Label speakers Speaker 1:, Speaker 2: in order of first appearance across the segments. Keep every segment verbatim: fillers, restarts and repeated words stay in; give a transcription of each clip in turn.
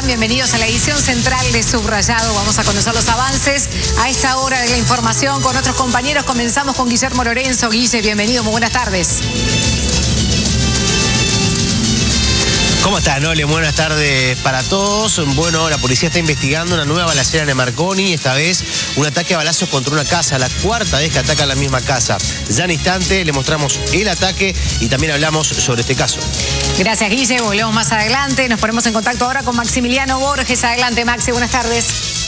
Speaker 1: están? Bienvenidos a la edición central de Subrayado. Vamos a conocer los avances a esta hora de la información con nuestros compañeros. Comenzamos con Guillermo Lorenzo. Guille, bienvenido, muy buenas tardes.
Speaker 2: ¿Cómo estás, Nole? Buenas tardes para todos. Bueno, la policía está investigando una nueva balacera en Marconi, esta vez un ataque a balazos contra una casa, la cuarta vez que ataca la misma casa. Ya en instante le mostramos el ataque y también hablamos sobre este caso.
Speaker 1: Gracias, Guille. Volvemos más adelante. Nos ponemos en contacto ahora con Maximiliano Borges. Adelante, Maxi. Buenas tardes.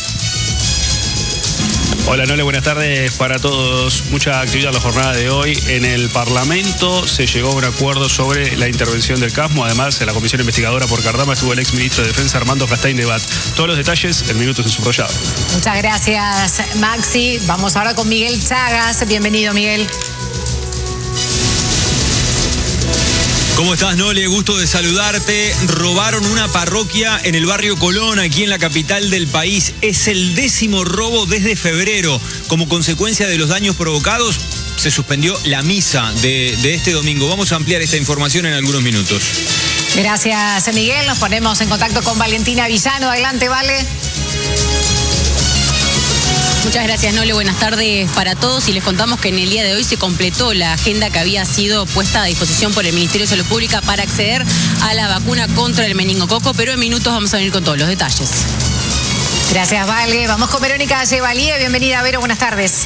Speaker 3: Hola, Nole, buenas tardes para todos. Mucha actividad en la jornada de hoy. En el Parlamento se llegó a un acuerdo sobre la intervención del CASMO. Además, en la comisión investigadora por Cardama estuvo el exministro de Defensa, Armando Castain Debat. Todos los detalles en minutos en Subrayado.
Speaker 1: Muchas gracias, Maxi. Vamos ahora con Miguel Chagas. Bienvenido, Miguel.
Speaker 4: ¿Cómo estás, Nole? Gusto de saludarte. Robaron una parroquia en el barrio Colón, aquí en la capital del país. Es el décimo robo desde febrero. Como consecuencia de los daños provocados, se suspendió la misa de, de este domingo. Vamos a ampliar esta información en algunos minutos.
Speaker 1: Gracias, Miguel. Nos ponemos en contacto con Valentina Villano. Adelante, Vale.
Speaker 5: Muchas gracias, Nole. Buenas tardes para todos y les contamos que en el día de hoy se completó la agenda que había sido puesta a disposición por el Ministerio de Salud Pública para acceder a la vacuna contra el meningococo, pero en minutos vamos a venir con todos los detalles.
Speaker 1: Gracias, Vale. Vamos con Verónica Chevalier. Bienvenida, Vero. Buenas tardes.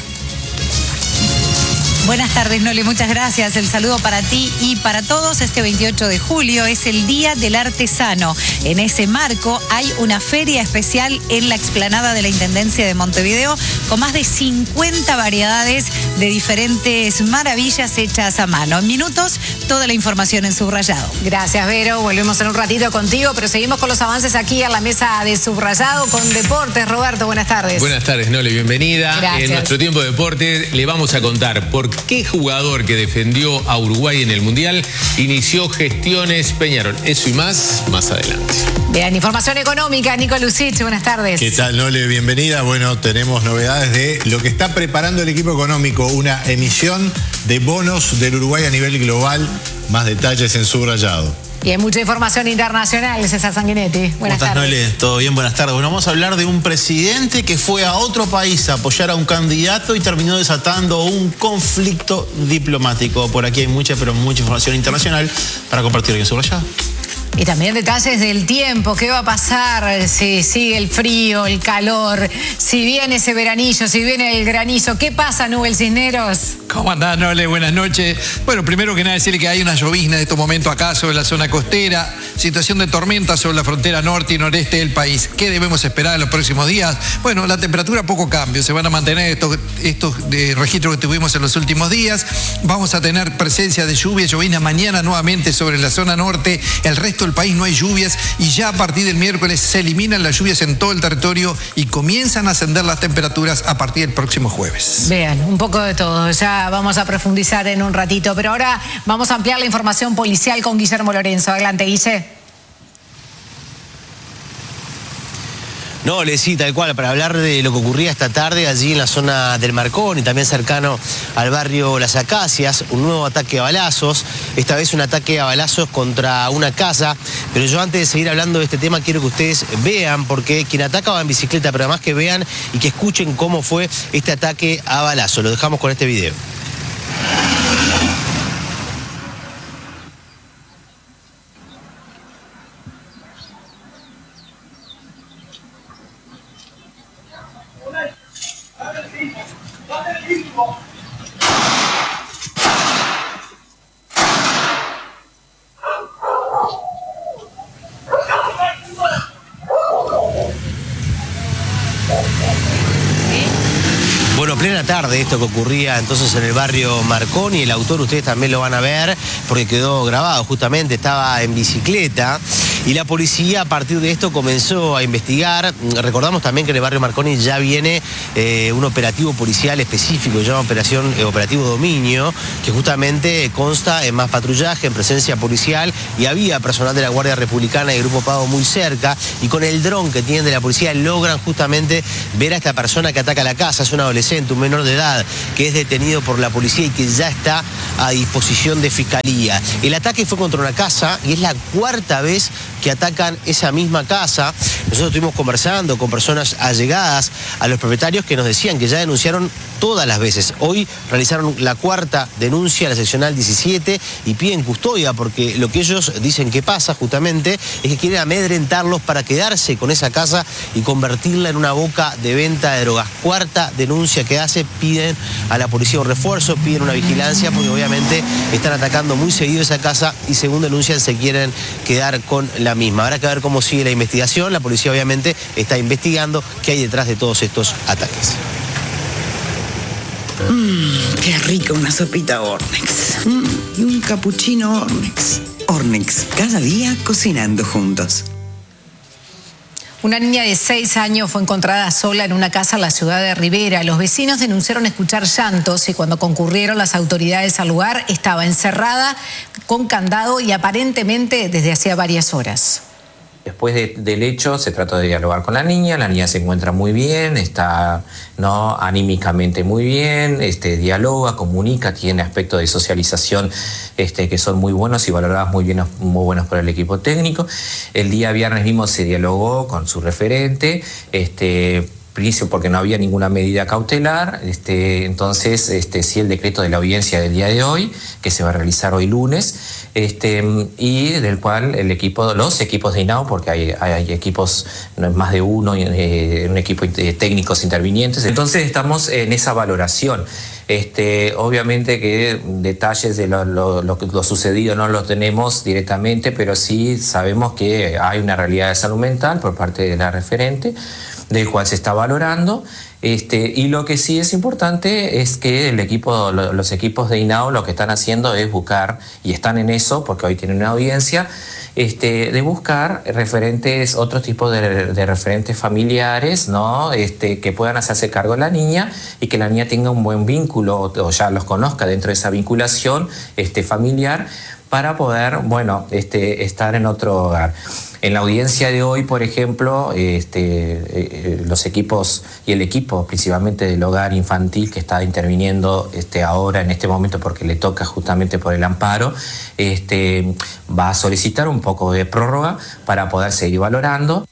Speaker 6: Buenas tardes, Nole, muchas gracias. El saludo para ti y para todos. Este veintiocho de julio es el Día del Artesano. En ese marco hay una feria especial en la explanada de la Intendencia de Montevideo con más de cincuenta variedades de diferentes maravillas hechas a mano. En minutos, toda la información en Subrayado.
Speaker 1: Gracias, Vero. Volvemos en un ratito contigo, pero seguimos con los avances aquí en la mesa de Subrayado con Deportes. Roberto, buenas tardes.
Speaker 7: Buenas tardes, Nole, bienvenida.
Speaker 1: Gracias.
Speaker 7: En nuestro tiempo de deportes le vamos a contar por qué jugador que defendió a Uruguay en el Mundial inició gestiones Peñarol. Eso y más, más adelante.
Speaker 1: Bien, información económica, Nico Lucich, buenas tardes.
Speaker 8: ¿Qué tal, Nole? Bienvenida. Bueno, tenemos novedades de lo que está preparando el equipo económico, una emisión de bonos del Uruguay a nivel global. Más detalles en Subrayado.
Speaker 1: Y hay mucha información internacional, César Sanguinetti. Buenas
Speaker 9: ¿Cómo estás,
Speaker 1: tardes.
Speaker 9: Nole? ¿Todo bien? Buenas tardes. Bueno, vamos a hablar de un presidente que fue a otro país a apoyar a un candidato y terminó desatando un conflicto diplomático. Por aquí hay mucha, pero mucha información internacional para compartir hoy en Subrayado.
Speaker 1: Y también detalles del tiempo, qué va a pasar si sigue el frío, el calor, si viene ese veranillo, si viene el granizo. ¿Qué pasa, Nubel Cisneros?
Speaker 10: ¿Cómo andás, Nole? Buenas noches. Bueno, primero que nada decirle que hay una llovizna en estos momentos acá sobre la zona costera, situación de tormenta sobre la frontera norte y noreste del país. ¿Qué debemos esperar en los próximos días? Bueno, la temperatura poco cambio, se van a mantener estos, estos de registros que tuvimos en los últimos días. Vamos a tener presencia de lluvia, llovizna mañana nuevamente sobre la zona norte, el resto del país no hay lluvias y ya a partir del miércoles se eliminan las lluvias en todo el territorio y comienzan a ascender las temperaturas a partir del próximo jueves.
Speaker 1: Vean, un poco de todo, ya vamos a profundizar en un ratito, pero ahora vamos a ampliar la información policial con Guillermo Lorenzo. Adelante, Guille.
Speaker 2: No, le sí, tal cual, para hablar de lo que ocurría esta tarde allí en la zona del Marcón y también cercano al barrio Las Acacias, un nuevo ataque a balazos, esta vez un ataque a balazos contra una casa, pero yo antes de seguir hablando de este tema quiero que ustedes vean, porque quien ataca va en bicicleta, pero además que vean y que escuchen cómo fue este ataque a balazos. Lo dejamos con este video. Bueno, plena tarde esto que ocurría entonces en el barrio Marconi. El autor ustedes también lo van a ver porque quedó grabado justamente, estaba en bicicleta. Y la policía a partir de esto comenzó a investigar. Recordamos también que en el barrio Marconi ya viene eh, un operativo policial específico, se llama Operación eh, Operativo Dominio, que justamente consta en más patrullaje, en presencia policial, y había personal de la Guardia Republicana y Grupo Pago muy cerca, y con el dron que tienen de la policía logran justamente ver a esta persona que ataca la casa. Es un adolescente, un menor de edad, que es detenido por la policía y que ya está a disposición de fiscalía. El ataque fue contra una casa y es la cuarta vez que atacan esa misma casa. Nosotros estuvimos conversando con personas allegadas a los propietarios que nos decían que ya denunciaron todas las veces. Hoy realizaron la cuarta denuncia a la seccional diecisiete y piden custodia porque lo que ellos dicen que pasa justamente es que quieren amedrentarlos para quedarse con esa casa y convertirla en una boca de venta de drogas. Cuarta denuncia que hace, piden a la policía un refuerzo, piden una vigilancia porque obviamente están atacando muy seguido esa casa y según denuncian se quieren quedar con la misma. Habrá que ver cómo sigue la investigación. La policía obviamente está investigando qué hay detrás de todos estos ataques.
Speaker 11: Mmm, qué rica una sopita Ornex. Mm, y un capuchino Ornex. Ornex, cada día cocinando juntos.
Speaker 1: Una niña de seis años fue encontrada sola en una casa en la ciudad de Rivera. Los vecinos denunciaron escuchar llantos y cuando concurrieron las autoridades al lugar estaba encerrada con candado y aparentemente desde hacía varias horas.
Speaker 12: Después de, del hecho se trató de dialogar con la niña, la niña se encuentra muy bien, está ¿no? anímicamente muy bien, este, dialoga, comunica, tiene aspectos de socialización este, que son muy buenos y valorados muy, bien, muy buenos por el equipo técnico. El día viernes mismo se dialogó con su referente, este, porque no había ninguna medida cautelar, este, entonces este, sí el decreto de la audiencia del día de hoy, que se va a realizar hoy lunes, este, y del cual el equipo, los equipos de I N A O, porque hay, hay equipos, no es más de uno, eh, un equipo de técnicos intervinientes, entonces estamos en esa valoración. Este, obviamente que detalles de lo, lo, lo, lo sucedido no lo tenemos directamente, pero sí sabemos que hay una realidad de salud mental por parte de la referente, del cual se está valorando, este, y lo que sí es importante es que el equipo, los equipos de I N A O lo que están haciendo es buscar, y están en eso porque hoy tienen una audiencia, este, de buscar referentes, otro tipo de, de referentes familiares, ¿no? Este, que puedan hacerse cargo de la niña y que la niña tenga un buen vínculo o, o ya los conozca dentro de esa vinculación este, familiar para poder, bueno, este, estar en otro hogar. En la audiencia de hoy, por ejemplo, este, eh, los equipos y el equipo principalmente del hogar infantil que está interviniendo este, ahora en este momento porque le toca justamente por el amparo, este, va a solicitar un poco de prórroga para poder seguir valorando.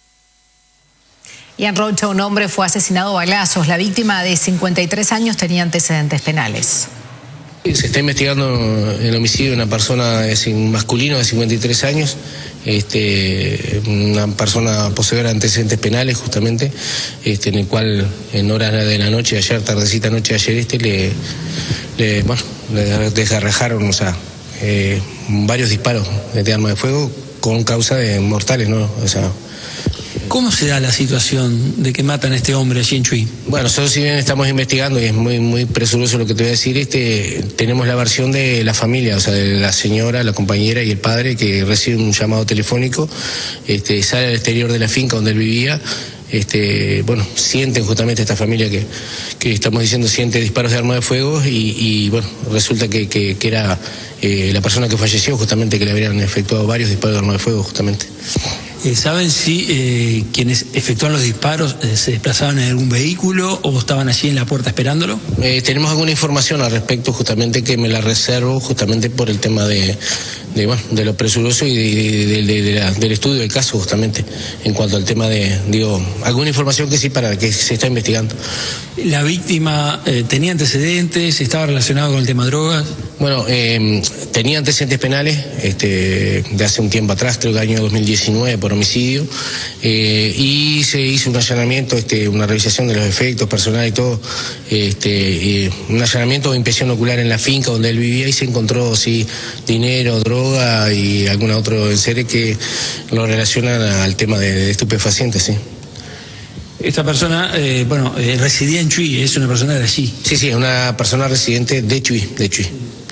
Speaker 1: Y en Rocha un hombre fue asesinado a balazos. La víctima de cincuenta y tres años tenía antecedentes penales.
Speaker 13: Se está investigando el homicidio de una persona masculino de cincuenta y tres años, este, una persona poseedora de antecedentes penales justamente, este, en el cual en horas de la noche, ayer, tardecita noche de ayer, este, le, le, bueno, le desgarrajaron, o sea, eh, varios disparos de arma de fuego con causa de mortales, ¿no? O sea,
Speaker 14: ¿cómo se da la situación de que matan a este hombre allí en Chuy?
Speaker 13: Bueno, nosotros si bien estamos investigando y es muy muy presuroso lo que te voy a decir, este, tenemos la versión de la familia, o sea, de la señora, la compañera y el padre que reciben un llamado telefónico, este, sale al exterior de la finca donde él vivía. Este, bueno, sienten justamente esta familia que, que estamos diciendo siente disparos de arma de fuego y, y bueno, resulta que, que, que era eh, la persona que falleció justamente que le habrían efectuado varios disparos de arma de fuego justamente.
Speaker 14: Eh, ¿Saben si eh, quienes efectuaron los disparos eh, se desplazaban en algún vehículo o estaban allí en la puerta esperándolo?
Speaker 13: Eh, tenemos alguna información al respecto justamente que me la reservo justamente por el tema de, de, bueno, de lo presuroso y de, de, de, de la, del estudio del caso justamente en cuanto al tema de, digo, alguna información que sí para que se está investigando.
Speaker 14: ¿La víctima eh, tenía antecedentes? ¿Estaba relacionado con el tema de drogas?
Speaker 13: Bueno, eh, tenía antecedentes penales este, de hace un tiempo atrás, creo que año dos mil diecinueve por homicidio, eh, y se hizo un allanamiento, este, una revisación de los efectos personales y todo, este, eh, un allanamiento de inspección ocular en la finca donde él vivía y se encontró sí, dinero, droga y algún otro enseres que lo relacionan al tema de, de estupefacientes, sí.
Speaker 14: Esta persona, eh, bueno, eh, residía en Chuy, es una persona de allí.
Speaker 13: Sí, sí, una persona residente de Chuy, de Chuy.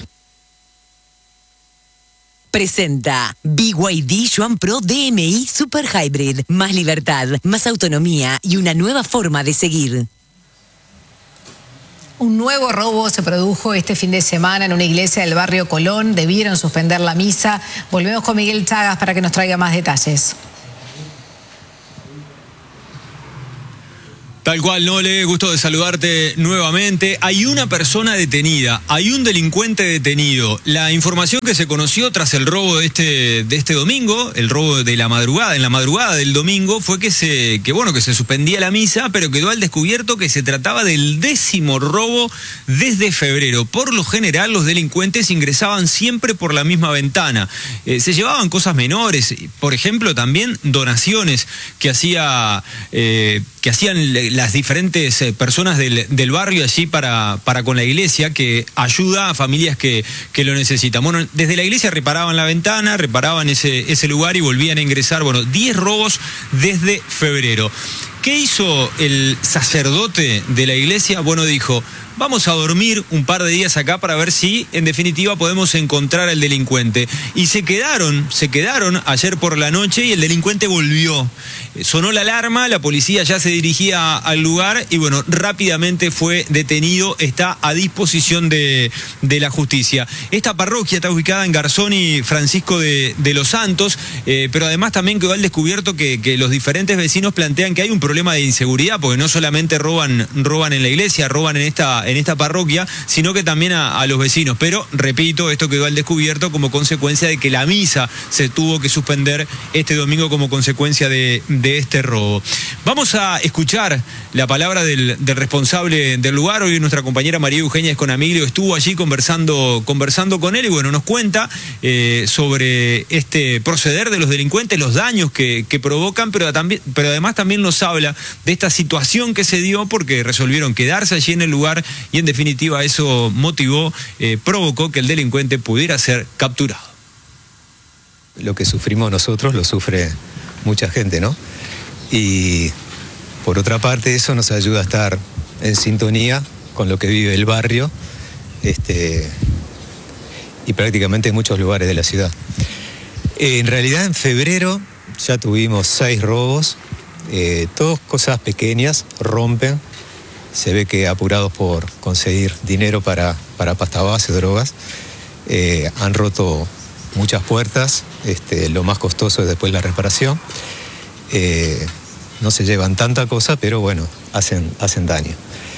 Speaker 15: Presenta B Y D Yuan Pro D M I Super Hybrid. Más libertad, más autonomía y una nueva forma de seguir.
Speaker 1: Un nuevo robo se produjo este fin de semana en una iglesia del barrio Colón. Debieron suspender la misa. Volvemos con Miguel Chagas para que nos traiga más detalles.
Speaker 4: Tal cual, Nole, gusto de saludarte nuevamente. Hay una persona detenida, hay un delincuente detenido. La información que se conoció tras el robo de este, de este domingo, el robo de la madrugada, en la madrugada del domingo, fue que se, que bueno, que se suspendía la misa, pero quedó al descubierto que se trataba del décimo robo desde febrero. Por lo general, los delincuentes ingresaban siempre por la misma ventana. Eh, se llevaban cosas menores, por ejemplo, también donaciones que hacía, eh, que hacían las diferentes personas del, del barrio allí para, para con la iglesia, que ayuda a familias que, que lo necesitan. Bueno, desde la iglesia reparaban la ventana, reparaban ese, ese lugar y volvían a ingresar. Bueno, diez robos desde febrero. ¿Qué hizo el sacerdote de la iglesia? Bueno, dijo: vamos a dormir un par de días acá para ver si, en definitiva, podemos encontrar al delincuente. Y se quedaron, se quedaron ayer por la noche y el delincuente volvió. Sonó la alarma, la policía ya se dirigía al lugar y, bueno, rápidamente fue detenido, está a disposición de, de la justicia. Esta parroquia está ubicada en Garzón y Francisco de, de los Santos, eh, pero además también quedó al descubierto que, que los diferentes vecinos plantean que hay un problema de inseguridad, porque no solamente roban, roban en la iglesia, roban en esta en esta parroquia, sino que también a, a los vecinos. Pero, repito, esto quedó al descubierto como consecuencia de que la misa se tuvo que suspender este domingo como consecuencia de, de este robo. Vamos a escuchar la palabra del, del responsable del lugar. Hoy nuestra compañera María Eugenia Esconamiglio estuvo allí conversando, conversando con él y, bueno, nos cuenta eh, sobre este proceder de los delincuentes, los daños que, que provocan, pero, también, pero además también nos habla de esta situación que se dio porque resolvieron quedarse allí en el lugar. Y en definitiva eso motivó, eh, provocó que el delincuente pudiera ser capturado.
Speaker 16: Lo que sufrimos nosotros lo sufre mucha gente, ¿no? Y por otra parte eso nos ayuda a estar en sintonía con lo que vive el barrio, este, y prácticamente en muchos lugares de la ciudad. En realidad en febrero ya tuvimos seis robos, eh, todas cosas pequeñas, rompen. Se ve que apurados por conseguir dinero para, para pasta base, drogas, eh, han roto muchas puertas. Este, lo más costoso es después la reparación. Eh, no se llevan tanta cosa, pero bueno, hacen, hacen daño.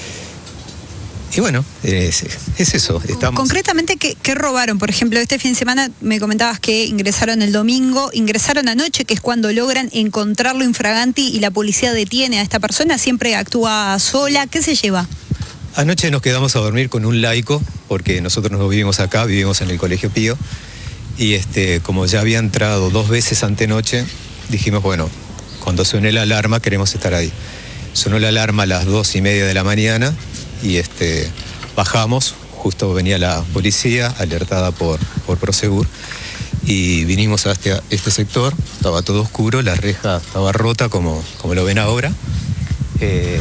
Speaker 16: Y bueno, es, es eso. Estamos...
Speaker 17: Concretamente, ¿qué, ¿qué robaron? Por ejemplo, este fin de semana me comentabas que ingresaron el domingo, ingresaron anoche, que es cuando logran encontrarlo infraganti y la policía detiene a esta persona. ¿Siempre actúa sola? ¿Qué se lleva?
Speaker 16: Anoche nos quedamos a dormir con un laico, porque nosotros no vivimos acá, vivimos en el Colegio Pío. Y este, como ya había entrado dos veces antenoche, dijimos, bueno, cuando suene la alarma queremos estar ahí. Sonó la alarma a las dos y media de la mañana. Y este, bajamos, justo venía la policía alertada por, por Prosegur y vinimos a este, este sector, estaba todo oscuro, la reja estaba rota como, como lo ven ahora, eh,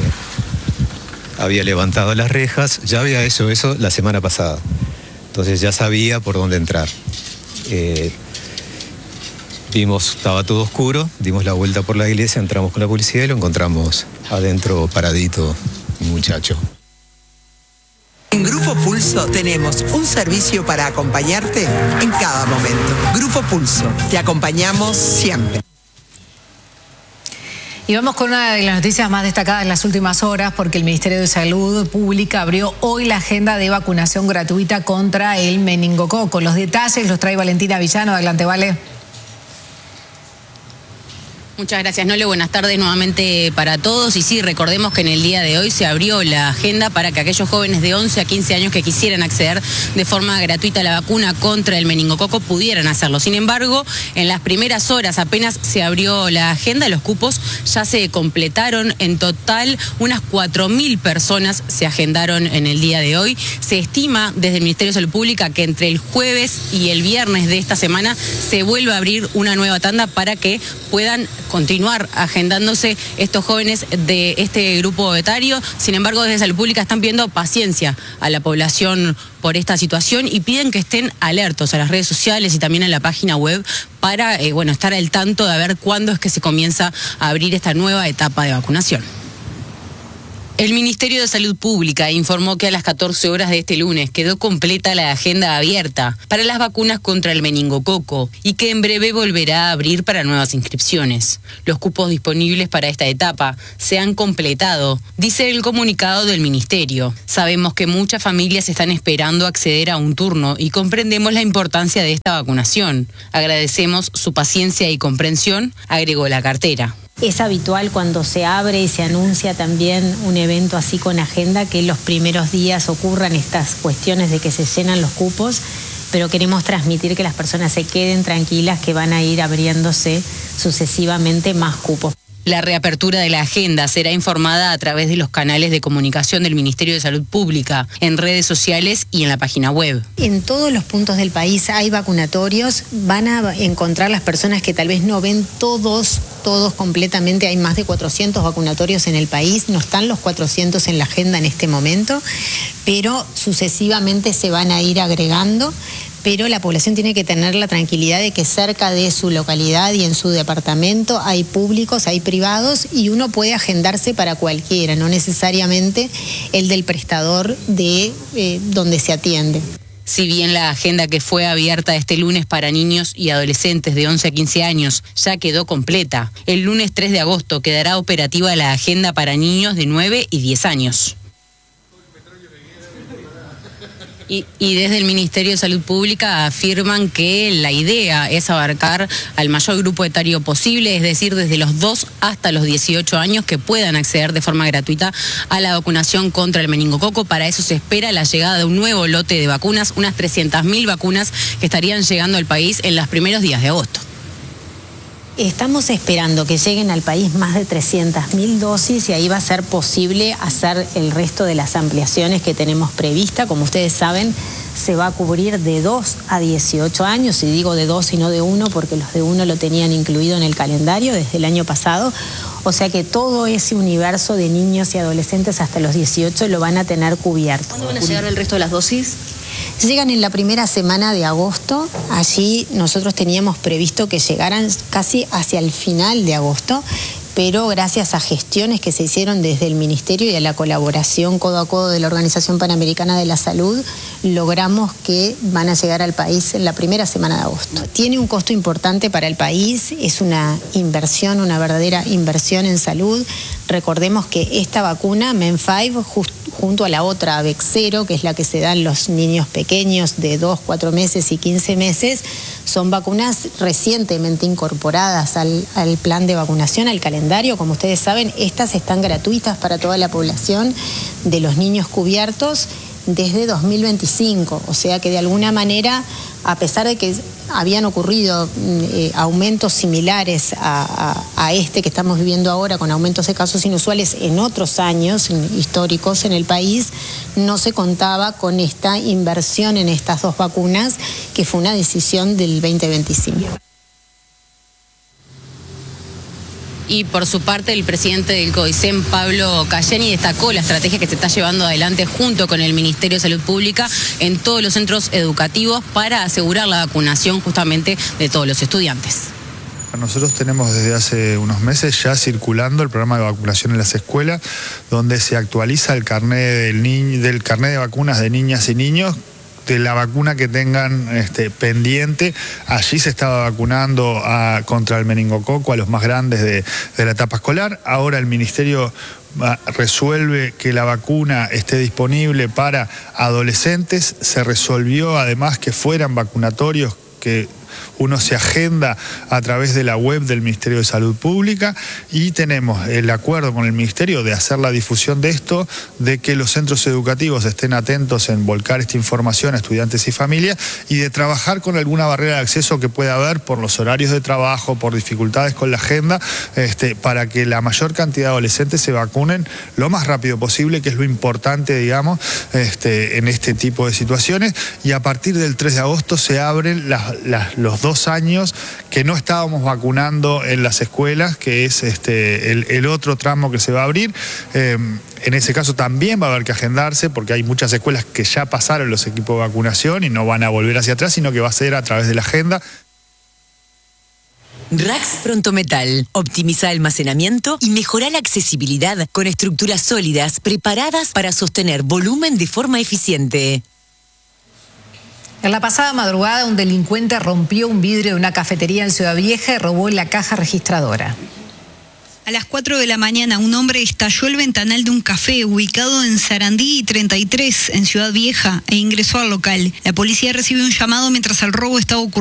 Speaker 16: había levantado las rejas, ya había hecho eso la semana pasada, entonces ya sabía por dónde entrar. Eh, vimos, estaba todo oscuro, dimos la vuelta por la iglesia, entramos con la policía y lo encontramos adentro paradito, un muchacho.
Speaker 18: En Grupo Pulso tenemos un servicio para acompañarte en cada momento. Grupo Pulso, te acompañamos siempre.
Speaker 1: Y vamos con una de las noticias más destacadas en las últimas horas, porque el Ministerio de Salud Pública abrió hoy la agenda de vacunación gratuita contra el meningococo. Los detalles los trae Valentina Villano. Adelante, Vale.
Speaker 5: Muchas gracias, Nole. Buenas tardes nuevamente para todos. Y sí, recordemos que en el día de hoy se abrió la agenda para que aquellos jóvenes de once a quince años que quisieran acceder de forma gratuita a la vacuna contra el meningococo pudieran hacerlo. Sin embargo, en las primeras horas apenas se abrió la agenda, los cupos ya se completaron. En total, unas cuatro mil personas se agendaron en el día de hoy. Se estima desde el Ministerio de Salud Pública que entre el jueves y el viernes de esta semana se vuelva a abrir una nueva tanda para que puedan continuar agendándose estos jóvenes de este grupo etario. Sin embargo, desde Salud Pública están pidiendo paciencia a la población por esta situación y piden que estén alertos a las redes sociales y también en la página web para eh, bueno, estar al tanto de ver cuándo es que se comienza a abrir esta nueva etapa de vacunación. El Ministerio de Salud Pública informó que a las catorce horas de este lunes quedó completa la agenda abierta para las vacunas contra el meningococo y que en breve volverá a abrir para nuevas inscripciones. Los cupos disponibles para esta etapa se han completado, dice el comunicado del Ministerio. Sabemos que muchas familias están esperando acceder a un turno y comprendemos la importancia de esta vacunación. Agradecemos su paciencia y comprensión, agregó la cartera.
Speaker 19: Es habitual cuando se abre y se anuncia también un evento así con agenda que en los primeros días ocurran estas cuestiones de que se llenan los cupos, pero queremos transmitir que las personas se queden tranquilas que van a ir abriéndose sucesivamente más cupos.
Speaker 5: La reapertura de la agenda será informada a través de los canales de comunicación del Ministerio de Salud Pública, en redes sociales y en la página web.
Speaker 19: En todos los puntos del país hay vacunatorios, van a encontrar las personas que tal vez no ven todos, todos completamente, hay más de cuatrocientos vacunatorios en el país, no están los cuatrocientos en la agenda en este momento, pero sucesivamente se van a ir agregando. Pero la población tiene que tener la tranquilidad de que cerca de su localidad y en su departamento hay públicos, hay privados y uno puede agendarse para cualquiera, no necesariamente el del prestador de eh, donde se atiende.
Speaker 5: Si bien la agenda que fue abierta este lunes para niños y adolescentes de once a quince años ya quedó completa, el lunes tres de agosto quedará operativa la agenda para niños de nueve y diez años. Y, y desde el Ministerio de Salud Pública afirman que la idea es abarcar al mayor grupo etario posible, es decir, desde los dos hasta los dieciocho años que puedan acceder de forma gratuita a la vacunación contra el meningococo. Para eso se espera la llegada de un nuevo lote de vacunas, unas trescientas mil vacunas que estarían llegando al país en los primeros días de agosto.
Speaker 19: Estamos esperando que lleguen al país más de trescientas mil dosis y ahí va a ser posible hacer el resto de las ampliaciones que tenemos prevista. Como ustedes saben, se va a cubrir de dos a dieciocho años, y digo de dos y no de uno porque los de uno lo tenían incluido en el calendario desde el año pasado. O sea que todo ese universo de niños y adolescentes hasta los dieciocho lo van a tener cubierto.
Speaker 5: ¿Cuándo van a llegar el resto de las dosis?
Speaker 19: Llegan en la primera semana de agosto. Allí nosotros teníamos previsto que llegaran casi hacia el final de agosto, pero gracias a gestiones que se hicieron desde el Ministerio y a la colaboración codo a codo de la Organización Panamericana de la Salud, logramos que van a llegar al país en la primera semana de agosto. Tiene un costo importante para el país, es una inversión, una verdadera inversión en salud. Recordemos que esta vacuna, Men cinco, justo junto a la otra, Avexero, que es la que se dan los niños pequeños de dos, cuatro meses y quince meses, son vacunas recientemente incorporadas al, al plan de vacunación, al calendario. Como ustedes saben, estas están gratuitas para toda la población de los niños cubiertos desde dos mil veinticinco, o sea que de alguna manera, a pesar de que habían ocurrido eh, aumentos similares a, a, a este que estamos viviendo ahora, con aumentos de casos inusuales en otros años históricos en el país, no se contaba con esta inversión en estas dos vacunas, que fue una decisión del veinte veinticinco.
Speaker 5: Y por su parte, el presidente del CODICEM, Pablo Cayeni, destacó la estrategia que se está llevando adelante junto con el Ministerio de Salud Pública en todos los centros educativos para asegurar la vacunación justamente de todos los estudiantes.
Speaker 20: Nosotros tenemos desde hace unos meses ya circulando el programa de vacunación en las escuelas, donde se actualiza el carnet del, ni- del carnet de vacunas de niñas y niños, de la vacuna que tengan este, pendiente. Allí se estaba vacunando a, contra el meningococo a los más grandes de, de la etapa escolar. Ahora el Ministerio a, resuelve que la vacuna esté disponible para adolescentes. Se resolvió además que fueran vacunatorios que uno se agenda a través de la web del Ministerio de Salud Pública, y tenemos el acuerdo con el Ministerio de hacer la difusión de esto, de que los centros educativos estén atentos en volcar esta información a estudiantes y familias, y de trabajar con alguna barrera de acceso que pueda haber por los horarios de trabajo, por dificultades con la agenda, este, para que la mayor cantidad de adolescentes se vacunen lo más rápido posible, que es lo importante, digamos, este, en este tipo de situaciones. Y a partir del tres de agosto se abren las, las, los dos años que no estábamos vacunando en las escuelas, que es este, el, el otro tramo que se va a abrir. Eh, en ese caso también va a haber que agendarse, porque hay muchas escuelas que ya pasaron los equipos de vacunación y no van a volver hacia atrás, sino que va a ser a través de la agenda.
Speaker 15: Rax Prontometal. Optimiza almacenamiento y mejora la accesibilidad con estructuras sólidas preparadas para sostener volumen de forma eficiente.
Speaker 1: En la pasada madrugada, un delincuente rompió un vidrio de una cafetería en Ciudad Vieja y robó la caja registradora.
Speaker 17: A las cuatro de la mañana, un hombre estalló el ventanal de un café ubicado en Sarandí y treinta y tres, en Ciudad Vieja, e ingresó al local. La policía recibió un llamado mientras el robo estaba ocurriendo.